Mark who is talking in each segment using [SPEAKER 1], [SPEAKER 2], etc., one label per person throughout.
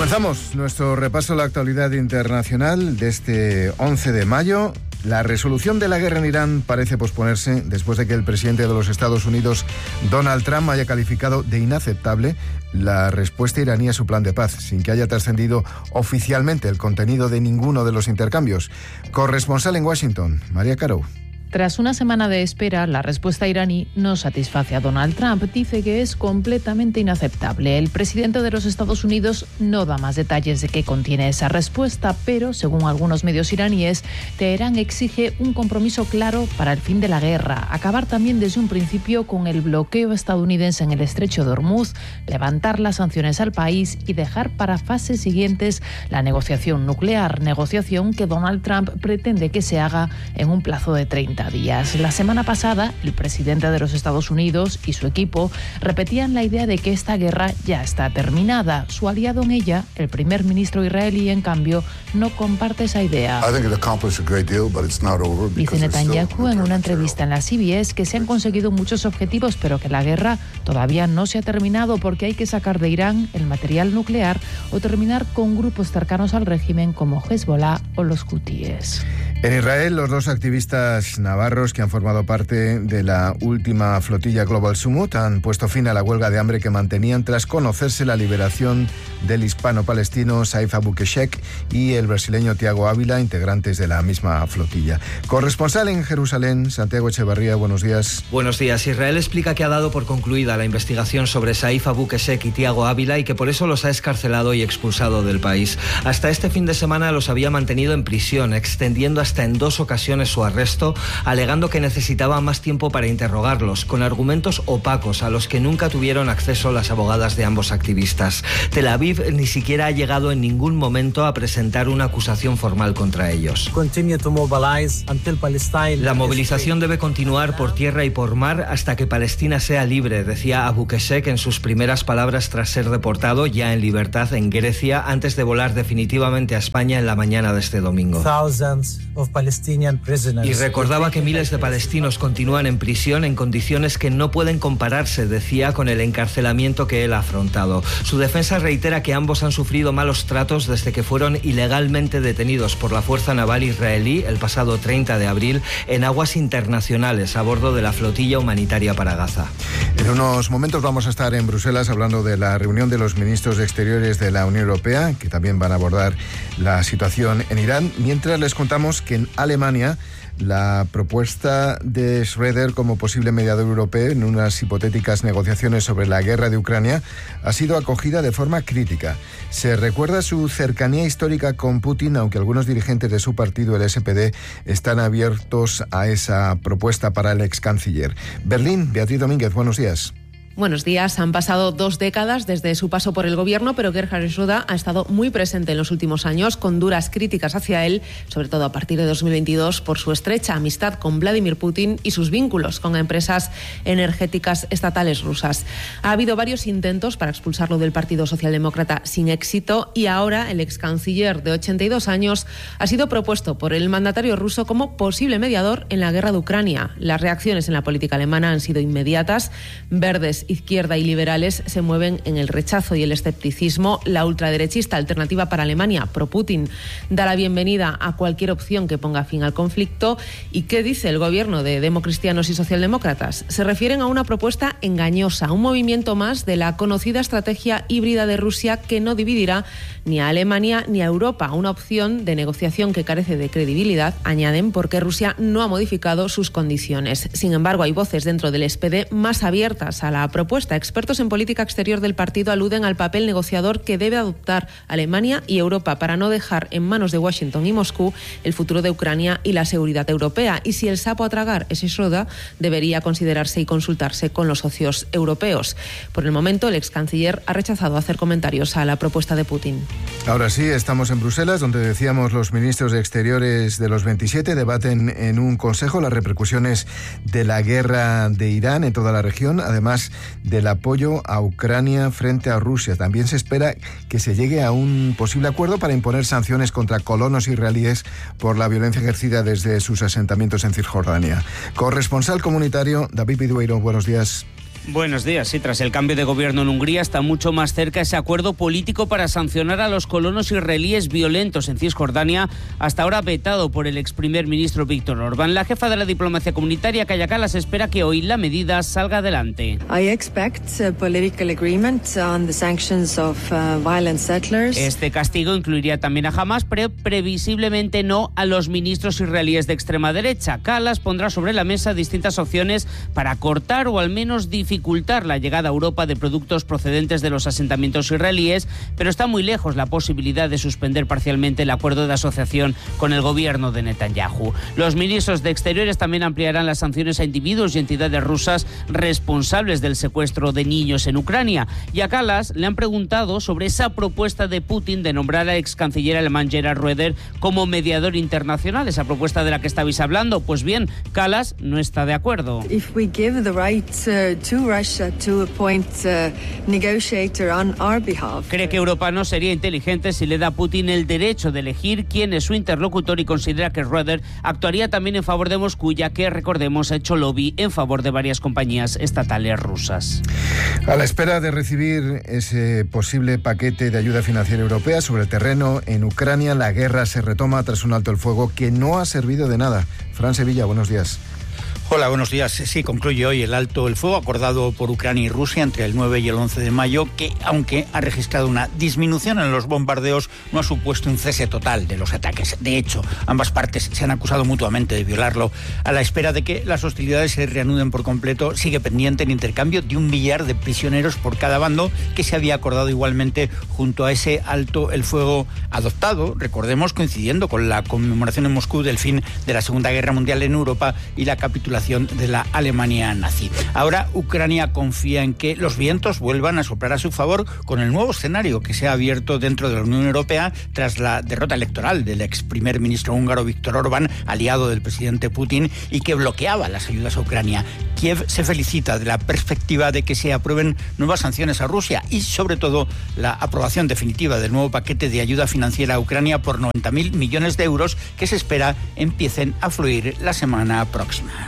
[SPEAKER 1] Comenzamos nuestro repaso a la actualidad internacional de este 11 de mayo. La resolución de la guerra en Irán parece posponerse después de que el presidente de los Estados Unidos, Donald Trump, haya calificado de inaceptable la respuesta iraní a su plan de paz, sin que haya trascendido oficialmente el contenido de ninguno de los intercambios. Corresponsal en Washington, María Caro.
[SPEAKER 2] Tras una semana de espera, la respuesta iraní no satisface a Donald Trump. Dice que es completamente inaceptable. El presidente de los Estados Unidos no da más detalles de qué contiene esa respuesta, pero, según algunos medios iraníes, Teherán exige un compromiso claro para el fin de la guerra, acabar también desde un principio con el bloqueo estadounidense en el estrecho de Hormuz, levantar las sanciones al país y dejar para fases siguientes la negociación nuclear, negociación que Donald Trump pretende que se haga en un plazo de 30 días. La semana pasada, el presidente de los Estados Unidos y su equipo repetían la idea de que esta guerra ya está terminada. Su aliado en ella, el primer ministro israelí, en cambio, no comparte esa idea. Dice Netanyahu en una entrevista en la CBS que se han conseguido muchos objetivos, pero que la guerra todavía no se ha terminado porque hay que sacar de Irán el material nuclear o terminar con grupos cercanos al régimen como Hezbollah o los hutíes.
[SPEAKER 1] En Israel, los dos activistas navarros que han formado parte de la última flotilla Global Summit han puesto fin a la huelga de hambre que mantenían tras conocerse la liberación del hispano-palestino Saif Abu Keshek y el brasileño Tiago Ávila, integrantes de la misma flotilla. Corresponsal en Jerusalén, Santiago Echevarría, buenos días.
[SPEAKER 3] Buenos días. Israel explica que ha dado por concluida la investigación sobre Saif Abu Keshek y Tiago Ávila y que por eso los ha escarcelado y expulsado del país. Hasta este fin de semana los había mantenido en prisión, extendiendo hasta en 2 ocasiones su arresto, alegando que necesitaba más tiempo para interrogarlos, con argumentos opacos a los que nunca tuvieron acceso las abogadas de ambos activistas. Tel Aviv ni siquiera ha llegado en ningún momento a presentar una acusación formal contra ellos. La movilización debe continuar por tierra y por mar hasta que Palestina sea libre, decía Abu Keshek en sus primeras palabras tras ser deportado ya en libertad en Grecia, antes de volar definitivamente a España en la mañana de este domingo. Y recordaba que miles de palestinos continúan en prisión en condiciones que no pueden compararse, decía, con el encarcelamiento que él ha afrontado. Su defensa reitera que ambos han sufrido malos tratos desde que fueron ilegalmente detenidos por la Fuerza Naval israelí el pasado 30 de abril en aguas internacionales a bordo de la flotilla humanitaria para Gaza.
[SPEAKER 1] En unos momentos vamos a estar en Bruselas hablando de la reunión de los ministros de Exteriores de la Unión Europea, que también van a abordar la situación en Irán, mientras les contamos que en Alemania la propuesta de Schröder como posible mediador europeo en unas hipotéticas negociaciones sobre la guerra de Ucrania ha sido acogida de forma crítica. Se recuerda su cercanía histórica con Putin, aunque algunos dirigentes de su partido, el SPD, están abiertos a esa propuesta para el ex canciller. Berlín, Beatriz Domínguez, buenos días.
[SPEAKER 4] Buenos días. Han pasado 2 décadas desde su paso por el gobierno, pero Gerhard Schröder ha estado muy presente en los últimos años, con duras críticas hacia él, sobre todo a partir de 2022, por su estrecha amistad con Vladimir Putin y sus vínculos con empresas energéticas estatales rusas. Ha habido varios intentos para expulsarlo del Partido Socialdemócrata sin éxito y ahora el ex canciller de 82 años ha sido propuesto por el mandatario ruso como posible mediador en la guerra de Ucrania. Las reacciones en la política alemana han sido inmediatas. Verdes, izquierda y liberales se mueven en el rechazo y el escepticismo. La ultraderechista Alternativa para Alemania, pro-Putin, da la bienvenida a cualquier opción que ponga fin al conflicto. ¿Y qué dice el gobierno de democristianos y socialdemócratas? Se refieren a una propuesta engañosa, un movimiento más de la conocida estrategia híbrida de Rusia que no dividirá ni a Alemania ni a Europa. Una opción de negociación que carece de credibilidad, añaden, porque Rusia no ha modificado sus condiciones. Sin embargo, hay voces dentro del SPD más abiertas a la propuesta. Expertos en política exterior del partido aluden al papel negociador que debe adoptar Alemania y Europa para no dejar en manos de Washington y Moscú el futuro de Ucrania y la seguridad europea. Y si el sapo a tragar es Schröder, debería considerarse y consultarse con los socios europeos. Por el momento, el ex canciller ha rechazado hacer comentarios a la propuesta de Putin.
[SPEAKER 1] Ahora sí, estamos en Bruselas, donde decíamos los ministros de Exteriores de los 27 debaten en un consejo las repercusiones de la guerra de Irán en toda la región, además del apoyo a Ucrania frente a Rusia. También se espera que se llegue a un posible acuerdo para imponer sanciones contra colonos israelíes por la violencia ejercida desde sus asentamientos en Cisjordania. Corresponsal comunitario David Pidueiro, buenos días.
[SPEAKER 5] Buenos días. Sí, tras el cambio de gobierno en Hungría está mucho más cerca ese acuerdo político para sancionar a los colonos israelíes violentos en Cisjordania, hasta ahora vetado por el ex primer ministro Víctor Orbán. La jefa de la diplomacia comunitaria, Kaja Kallas, espera que hoy la medida salga adelante. Este castigo incluiría también a Hamas, pero previsiblemente no a los ministros israelíes de extrema derecha. Kallas pondrá sobre la mesa distintas opciones para cortar o al menos dificultar la llegada a Europa de productos procedentes de los asentamientos israelíes, pero está muy lejos la posibilidad de suspender parcialmente el acuerdo de asociación con el gobierno de Netanyahu. Los ministros de Exteriores también ampliarán las sanciones a individuos y entidades rusas responsables del secuestro de niños en Ucrania. Y a Kallas le han preguntado sobre esa propuesta de Putin de nombrar al ex canciller alemán Gerhard Schröder como mediador internacional, esa propuesta de la que estabais hablando. Pues bien, Kallas no está de acuerdo. Cree que Europa no sería inteligente si le da a Putin el derecho de elegir quién es su interlocutor y considera que Schröder actuaría también en favor de Moscú, ya que, recordemos, ha hecho lobby en favor de varias compañías estatales rusas.
[SPEAKER 1] A la espera de recibir ese posible paquete de ayuda financiera europea sobre el terreno en Ucrania, la guerra se retoma tras un alto el fuego que no ha servido de nada. Fran Sevilla, buenos días.
[SPEAKER 6] Hola, buenos días. Sí, concluye hoy el alto el fuego acordado por Ucrania y Rusia entre el 9 y el 11 de mayo, que, aunque ha registrado una disminución en los bombardeos, no ha supuesto un cese total de los ataques. De hecho, ambas partes se han acusado mutuamente de violarlo. A la espera de que las hostilidades se reanuden por completo, sigue pendiente el intercambio de 1 millar de prisioneros por cada bando, que se había acordado igualmente junto a ese alto el fuego adoptado, recordemos, coincidiendo con la conmemoración en Moscú del fin de la Segunda Guerra Mundial en Europa y la capitulación de la Alemania nazi. Ahora Ucrania confía en que los vientos vuelvan a soplar a su favor con el nuevo escenario que se ha abierto dentro de la Unión Europea tras la derrota electoral del ex primer ministro húngaro Víctor Orbán, aliado del presidente Putin, y que bloqueaba las ayudas a Ucrania. Kiev se felicita de la perspectiva de que se aprueben nuevas sanciones a Rusia y, sobre todo, la aprobación definitiva del nuevo paquete de ayuda financiera a Ucrania por 90.000 millones de euros que se espera empiecen a fluir la semana próxima.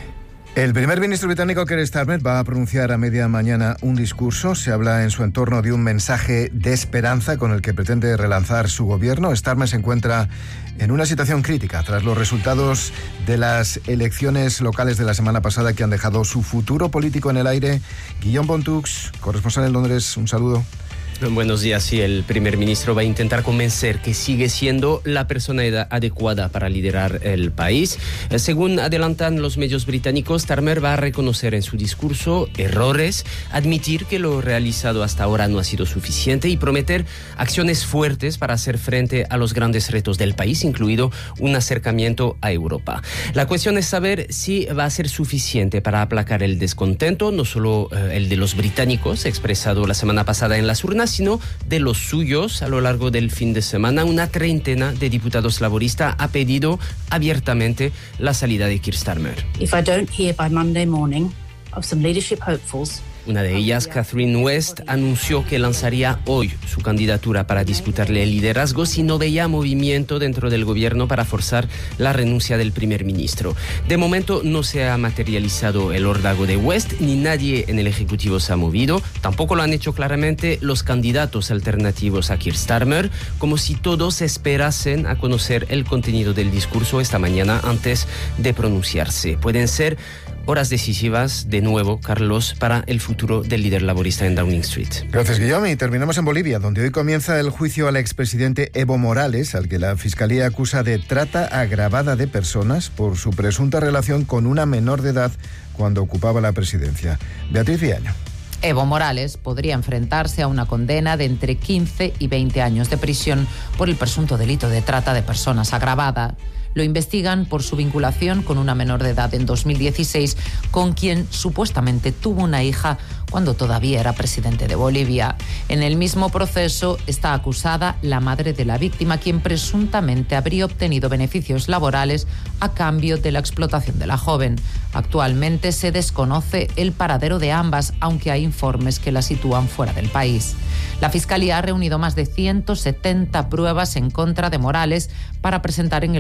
[SPEAKER 1] El primer ministro británico Keir Starmer va a pronunciar a media mañana un discurso. Se habla en su entorno de un mensaje de esperanza con el que pretende relanzar su gobierno. Starmer se encuentra en una situación crítica tras los resultados de las elecciones locales de la semana pasada que han dejado su futuro político en el aire. Guillaume Bontux, corresponsal en Londres, un saludo.
[SPEAKER 7] Buenos días. Sí, el primer ministro va a intentar convencer que sigue siendo la persona adecuada para liderar el país. Según adelantan los medios británicos, Starmer va a reconocer en su discurso errores, admitir que lo realizado hasta ahora no ha sido suficiente y prometer acciones fuertes para hacer frente a los grandes retos del país, incluido un acercamiento a Europa. La cuestión es saber si va a ser suficiente para aplacar el descontento, no solo el de los británicos, expresado la semana pasada en las urnas, sino de los suyos. A lo largo del fin de semana, una treintena de diputados laboristas ha pedido abiertamente la salida de Keir Starmer.
[SPEAKER 8] If I don't hear by Monday morning of some leadership hopefuls.
[SPEAKER 7] Una de ellas, Catherine West, anunció que lanzaría hoy su candidatura para disputarle el liderazgo si no veía movimiento dentro del gobierno para forzar la renuncia del primer ministro. De momento no se ha materializado el órdago de West, ni nadie en el Ejecutivo se ha movido. Tampoco lo han hecho claramente los candidatos alternativos a Keir Starmer, como si todos esperasen a conocer el contenido del discurso esta mañana antes de pronunciarse. Pueden ser horas decisivas, de nuevo, Carlos, para el futuro del líder laborista en Downing Street.
[SPEAKER 1] Gracias, Guillaume. Y terminamos en Bolivia, donde hoy comienza el juicio al expresidente Evo Morales, al que la Fiscalía acusa de trata agravada de personas por su presunta relación con una menor de edad cuando ocupaba la presidencia. Beatriz Viaño.
[SPEAKER 2] Evo Morales podría enfrentarse a una condena de entre 15 y 20 años de prisión por el presunto delito de trata de personas agravada. Lo investigan por su vinculación con una menor de edad en 2016, con quien supuestamente tuvo una hija cuando todavía era presidente de Bolivia. En el mismo proceso está acusada la madre de la víctima, quien presuntamente habría obtenido beneficios laborales a cambio de la explotación de la joven. Actualmente se desconoce el paradero de ambas, aunque hay informes que la sitúan fuera del país. La Fiscalía ha reunido más de 170 pruebas en contra de Morales para presentar en el juicio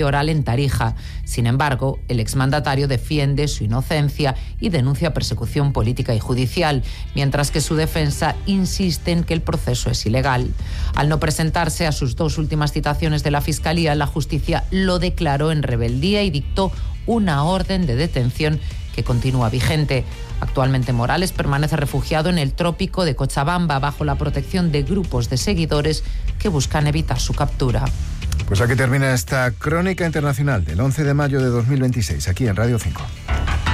[SPEAKER 9] electoral en Tarija. Sin embargo, el exmandatario defiende su inocencia y denuncia persecución política y judicial, mientras que su defensa insiste en que el proceso es ilegal. Al no presentarse a sus 2 últimas citaciones de la Fiscalía, la justicia lo declaró en rebeldía y dictó una orden de detención que continúa vigente. Actualmente Morales permanece refugiado en el trópico de Cochabamba bajo la protección de grupos de seguidores que buscan evitar su captura.
[SPEAKER 1] Pues aquí termina esta crónica internacional del 11 de mayo de 2026, aquí en Radio 5.